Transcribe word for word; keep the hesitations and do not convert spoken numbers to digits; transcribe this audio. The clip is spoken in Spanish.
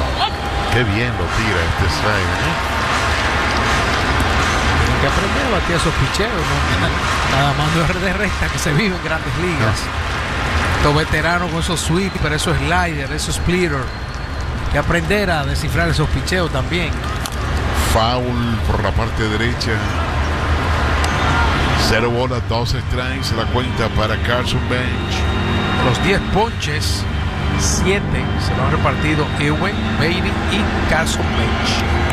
Qué bien lo tira este slider, ¿eh? Tienen que aprender a batir esos picheos, ¿no? Nada más no es de recta que se vive en Grandes Ligas. No. Estos veteranos con esos sweepers, esos sliders, esos splitters, que aprender a descifrar esos picheos también. Foul por la parte derecha. Cero bolas, dos strikes, la cuenta para Carson Bench. Los diez ponches, siete se lo han repartido Ewing, Beatty y Carson Bench.